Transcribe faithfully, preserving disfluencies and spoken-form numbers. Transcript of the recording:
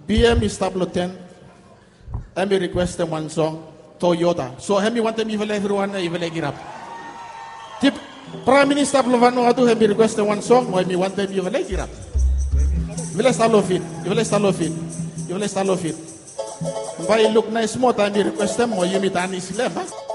B M is tablo ten. Let me request them one song. Toyota. So let me want them even everyone even like it up. Tip Prime Minister Plovano atu let me request them one song. Let me want them even like it up. You will start off it. You will start off it. You will start off it. If I look nice more time, you request them more. You meet an Islam.